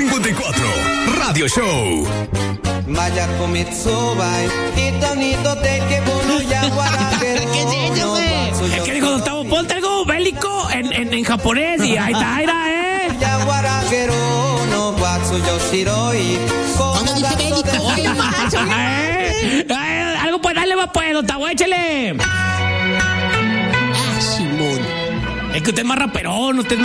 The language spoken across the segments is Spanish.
54, Radio Show. Vaya Komitsubai, Hitonito te que bono ya guaraquero. ¿Qué es eso, güey? Es que dijo Gustavo, ponte algo bélico en japonés y ahí está, Ya guaraquero, no guatsu yo shiroi. ¿Dónde dice bélico? Oye, macho. Algo pues, dale va pues, Gustavo, échale. Ah, Simón. Es que usted es más raperón, usted es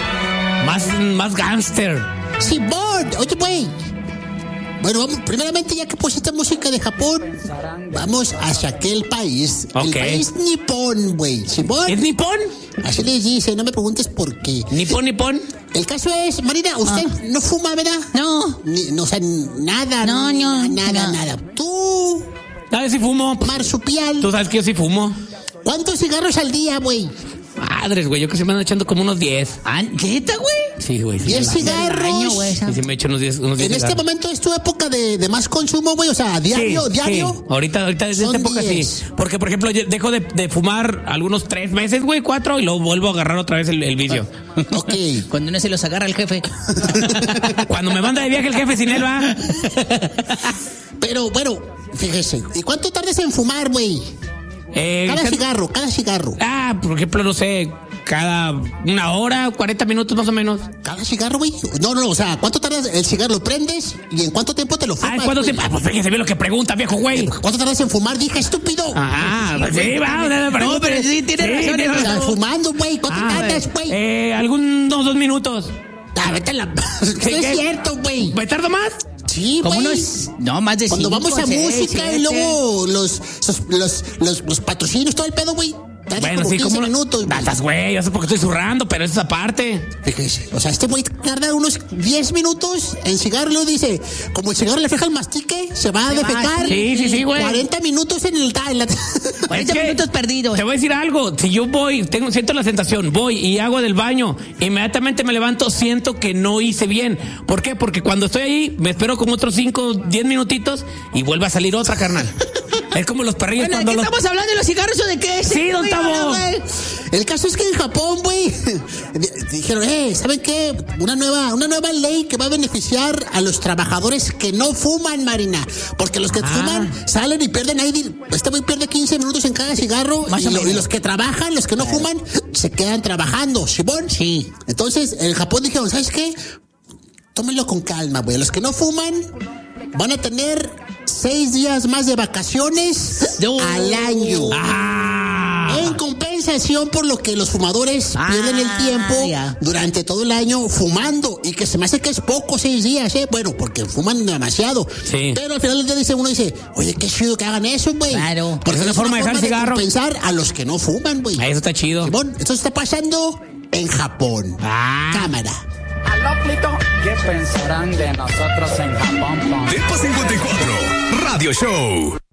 más gángster. Simón, oye, güey. Bueno, vamos, primeramente, ya que pusiste música de Japón, vamos hacia aquel país. Ok. El país nipón, güey. ¿Simón? ¿Es nipón? Así les dice, no me preguntes por qué. ¿Nipón? El caso es, Marina, usted no fuma, ¿verdad? No. No, o sea, nada. No. Nada. Tú, ¿Sabes si fumo? marsupial, Tú sabes que yo sí fumo. ¿cuántos cigarros al día, güey? Madres, güey, yo que se me ando echando como unos 10. ¿Neta, güey? Sí, güey. Sí, 10 cigarros. güey. sí, sí me echo unos 10 En este cigarros. momento es tu época de más consumo, güey, o sea, diario. Sí. Ahorita desde Son esta época 10. sí. Porque, por ejemplo, yo dejo de fumar algunos 3 meses, güey, 4, y luego vuelvo a agarrar otra vez el vicio. Ok. Cuando uno se los agarra el jefe. Cuando me manda de viaje el jefe sin él, va. Pero, bueno, fíjese. ¿Y cuánto tardas en fumar, güey? Cada cigarro. Por ejemplo, no sé, cada 1 hora, 40 minutos más o menos. ¿Cada cigarro, güey? No, o sea, ¿cuánto tardas el cigarro? ¿Lo prendes? ¿Y en cuánto tiempo te lo fumas? ¿En cuánto güey? tiempo? Pues fíjese bien lo que pregunta, viejo güey. ¿Cuánto tardas en fumar? Dije, estúpido. Pues sí, va. No, pero sí, tiene razón. O sea, fumando, güey. ¿Cuánto tardas, güey? Algunos 2 minutos. Vete a la... No es cierto, güey. ¿Me tardo más? Sí, ¿Cómo güey. no, más de Cuando 5, vamos a 6, música 7. y luego los patrocinios, todo el pedo, güey. Bueno, como sí, 15 como minutos. güey. Estás, güey, yo sé por qué estoy zurrando, pero eso es aparte. Fíjese, o sea, este güey tarda unos 10 minutos en cigarro y luego dice, como el cigarro le fija el mastique, se va a defecar. Sí, güey. 40 minutos en el... 40 minutos perdidos. Te voy a decir algo, si yo voy, siento la sensación, voy y hago del baño, inmediatamente me levanto, siento que no hice bien. ¿Por qué? Porque cuando estoy ahí, me espero como otros 5, 10 minutitos y vuelve a salir otra, carnal. Es como los perrillos Bueno, ¿de cuando qué estamos hablando? ¿De los cigarros o de qué? Sí, don Tavo. El caso es que en Japón, güey, dijeron, ¿saben qué? Una nueva ley que va a beneficiar a los trabajadores que no fuman, Marina. Porque los que fuman salen y pierden ahí, este güey pierde 15 minutos en cada cigarro. Y los que trabajan, los que no fuman, se quedan trabajando, ¿Simón? Sí. Entonces, en Japón dijeron, ¿sabes qué? Tómenlo con calma, güey. Los que no fuman van a tener 6 días más de vacaciones al año. En compensación por lo que los fumadores pierden el tiempo durante todo el año fumando. Y que se me hace que es poco 6 días, Bueno, porque fuman demasiado. Sí. Pero al final del día uno dice, oye, qué chido que hagan eso, güey. Claro. Porque Es una forma de dejar el cigarro. compensar a los que no fuman, güey. Eso está chido. Simón, esto está pasando en Japón. Cámara. ¿Qué pensarán de nosotros en Japón? Tempo 54, Radio Show.